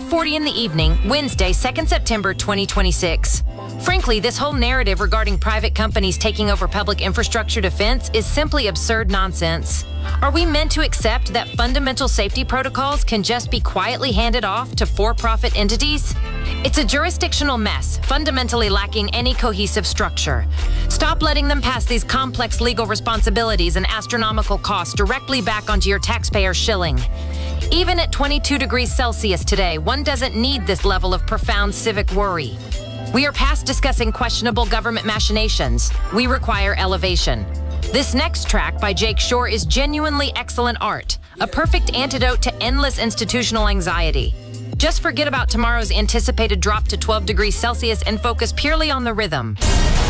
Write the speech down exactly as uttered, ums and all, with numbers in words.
forty in the evening, Wednesday, second September twenty twenty-six. Frankly, this whole narrative regarding private companies taking over public infrastructure defense is simply absurd nonsense. Are we meant to accept that fundamental safety protocols can just be quietly handed off to for-profit entities? It's a jurisdictional mess, fundamentally lacking any cohesive structure. Stop letting them pass these complex legal responsibilities and astronomical costs directly back onto your taxpayer shilling. Even at twenty-two degrees Celsius today, one doesn't need this level of profound civic worry. We are past discussing questionable government machinations. We require elevation. This next track by Jake Shore is genuinely excellent art, a perfect antidote to endless institutional anxiety. Just forget about tomorrow's anticipated drop to twelve degrees Celsius and focus purely on the rhythm.